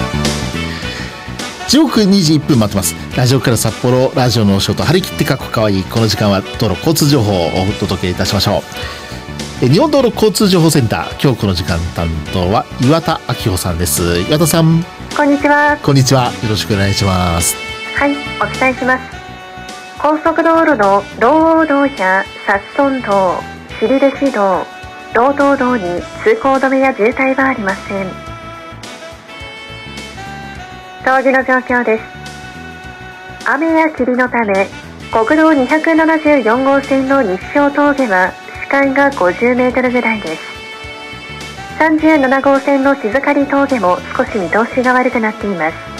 時刻2時1分待ってます。ラジオから札幌、ラジオのショート張り切ってかっこかわいい。この時間は道路交通情報をお届けいたしましょう。日本道路交通情報センター、今日この時間担当は岩田明穂さんです。岩田さん、 こんにちは。 こんにちは、よろしくお願いします。 はい、お伝えします。高速道路の道央道や札村道、後弟子道、道東道に通行止めや渋滞はありません。当時の状況です。雨や霧のため、国道274号線の日照峠は視界が50メートルぐらいです。37号線の静刈峠も少し見通しが悪くなっています。